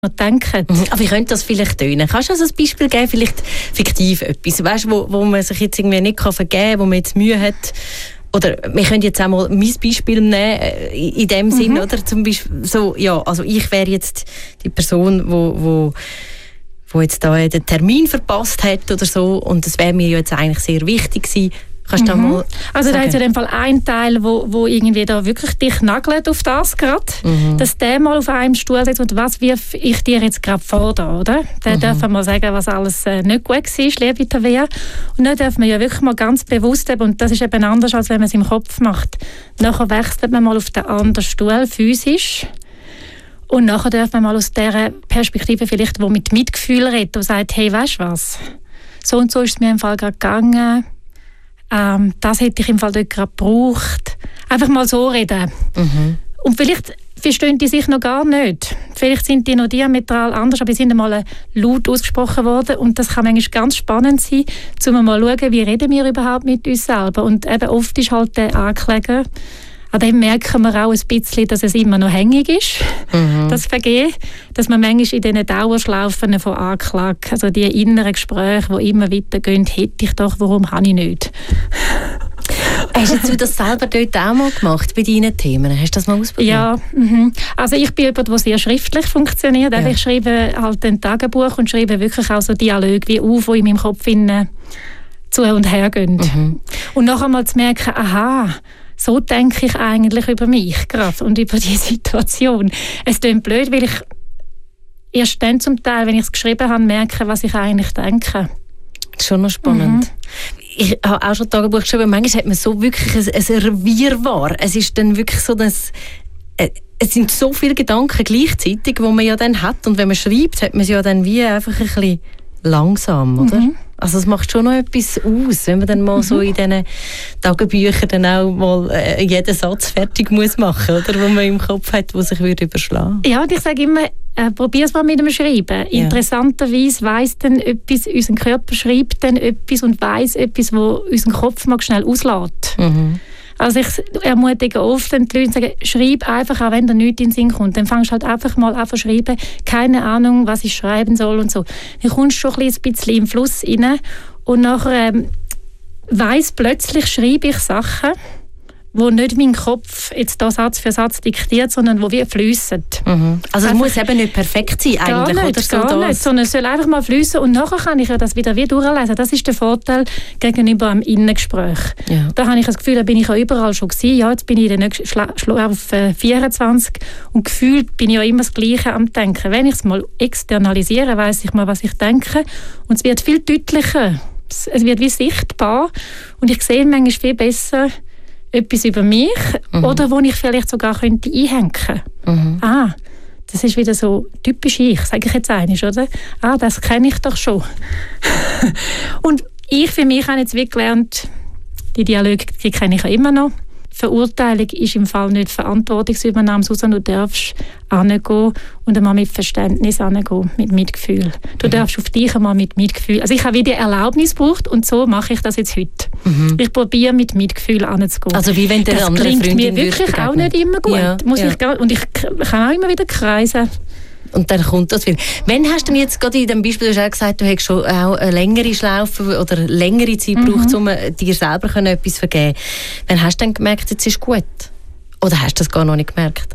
denken. Aber wie könnte das vielleicht tönen? Kannst du also ein Beispiel geben, vielleicht fiktiv etwas, weißt, wo man sich jetzt irgendwie nicht vergeben kann, wo man jetzt Mühe hat? Oder wir können jetzt auch mal mein Beispiel nehmen, in dem Sinn, oder? Zum Beispiel, so, ja, also ich wäre jetzt die Person, wo jetzt da den Termin verpasst hat oder so, und das wäre mir jetzt eigentlich sehr wichtig gewesen. Kannst du da mal also da ist ja in dem Fall ein Teil, wo irgendwie da wirklich dich nagelt auf das gerade, dass der mal auf einem Stuhl sitzt und was wirf ich dir jetzt gerade vor da, oder? Dann dürfen wir sagen, was alles nicht gut war, liebe Tabea. Und dann dürfen wir ja wirklich mal ganz bewusst eben, und das ist eben anders, als wenn man es im Kopf macht. Nachher wechselt man mal auf den anderen Stuhl, physisch. Und nachher darf man mal aus dieser Perspektive vielleicht, wo mit Mitgefühl redet und sagt, hey, weißt du was? So und so ist es mir im Fall gerade gegangen. Das hätte ich im Fall dort gerade gebraucht. Einfach mal so reden. Und vielleicht verstehen die sich noch gar nicht. Vielleicht sind die noch diametral anders, aber sie sind einmal laut ausgesprochen worden. Und das kann manchmal ganz spannend sein, um mal zu schauen, wie reden wir überhaupt mit uns selber. Und eben oft ist halt der Ankläger, an dem merken wir auch ein bisschen, dass es immer noch hängig ist, das Vergehen. Dass man manchmal in diesen Dauerschlaufen von Anklage, also die inneren Gespräche, die immer weitergehen, hätte ich doch, warum habe ich nicht? Hast du das selber dort auch mal gemacht, bei deinen Themen? Hast du das mal ausprobiert? Ja, also ich bin jemand, der sehr schriftlich funktioniert. Ja. Ich schreibe halt ein Tagebuch und schreibe wirklich auch so Dialoge wie auf, die in meinem Kopf zu und her gehen. Und nachher mal zu merken, aha, so denke ich eigentlich über mich gerade und über die Situation. Es klingt blöd, weil ich erst dann zum Teil, wenn ich es geschrieben habe, merke, was ich eigentlich denke. Das ist schon noch spannend. Ich habe auch schon Tagebuch geschrieben. Manchmal hat man so wirklich ein Wirrwarr. Es ist dann wirklich so, dass es sind so viele Gedanken gleichzeitig, die man ja dann hat. Und wenn man schreibt, hat man es ja dann wie einfach ein bisschen langsam, oder? Also es macht schon noch etwas aus, wenn man dann mal so in diesen Tagebüchern dann auch mal jeden Satz fertig muss machen, oder? Wo man im Kopf hat, der sich überschlagen würde. Ja, und ich sage immer, probier es mal mit dem Schreiben. Ja. Interessanterweise weiss dann etwas, unser Körper schreibt dann etwas und weiss etwas, wo unseren Kopf mal schnell auslässt. Also ich ermutige oft die Leute zu sagen, schreib einfach, auch wenn da nichts in den Sinn kommt. Dann fängst du halt einfach mal an zu schreiben, keine Ahnung, was ich schreiben soll und so. Dann kommst du schon ein bisschen im Fluss rein und nachher weiss plötzlich, schreibe ich Sachen, wo nicht mein Kopf jetzt da Satz für Satz diktiert, sondern wo wir fliessen. Also es muss eben nicht perfekt sein eigentlich, gar nicht, oder so? Gar nicht, sondern es soll einfach mal fliessen und nachher kann ich ja das wieder durchlesen. Das ist der Vorteil gegenüber einem Innengespräch. Ja. Da habe ich das Gefühl, da bin ich ja überall schon gewesen. Ja, jetzt bin ich auf 24 und gefühlt bin ich ja immer das Gleiche am Denken. Wenn ich es mal externalisiere, weiss ich mal, was ich denke und es wird viel deutlicher. Es wird wie sichtbar und ich sehe manchmal viel besser etwas über mich oder wo ich vielleicht sogar könnte einhängen könnte. Das ist wieder so typisch ich, sage ich jetzt einmal, oder? Das kenne ich doch schon. Und ich für mich habe jetzt wirklich gelernt, die Dialoge, die kenne ich ja immer noch. Verurteilung ist im Fall nicht Verantwortungsübernahme, sondern du darfst hingehen und einmal mit Verständnis hingehen, mit Mitgefühl. Du darfst auf dich einmal mit Mitgefühl. Also ich habe wieder Erlaubnis gebraucht und so mache ich das jetzt heute. Ich probiere mit Mitgefühl hinzugehen. Also wie wenn der das andere klingt Freundin mir wirklich auch nicht immer gut. Ja, und ich kann auch immer wieder kreisen. Und dann kommt das wieder. Wann hast du denn jetzt gerade in dem Beispiel, du hast auch gesagt, du hast schon auch eine längere Schlaufe oder längere Zeit gebraucht, um dir selber etwas zu vergeben. Wann hast du dann gemerkt, jetzt ist gut? Oder hast du das gar noch nicht gemerkt?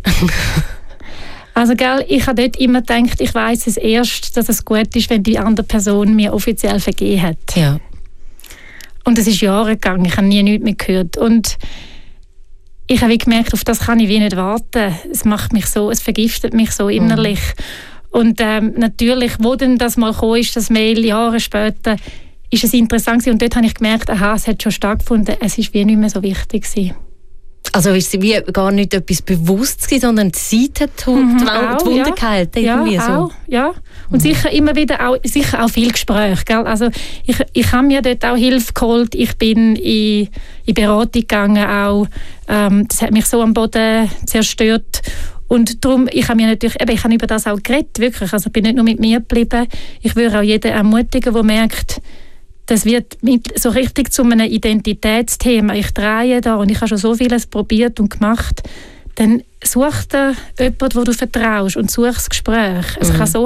Also ich habe dort immer gedacht, ich weiss es erst, dass es gut ist, wenn die andere Person mir offiziell vergeben hat. Ja. Und es ist Jahre gegangen, ich habe nie nichts mehr gehört. Und ich habe gemerkt, auf das kann ich wie nicht warten. Es macht mich so, es vergiftet mich so innerlich. Und natürlich, wo denn das mal kam, ist das Mail Jahre später, ist es interessant gewesen. Und dort habe ich gemerkt, es hat schon stattgefunden, es ist wie nicht mehr so wichtig gewesen. Also ist es wie gar nicht etwas Bewusstes gewesen, sondern die Zeit hat die Wunde geheilt, irgendwie so. Ja. Und sicher immer wieder auch viel Gespräch. Gell? Also ich habe mir dort auch Hilfe geholt. Ich bin in Beratung gegangen auch. Das hat mich so am Boden zerstört. Und darum, ich habe über das auch geredet, wirklich. Also ich bin nicht nur mit mir geblieben. Ich würde auch jeden ermutigen, der merkt, das wird so richtig zu einem Identitätsthema. Ich drehe da und ich habe schon so vieles probiert und gemacht. dann such dir jemanden, wo du vertraust und such das Gespräch. Es kann so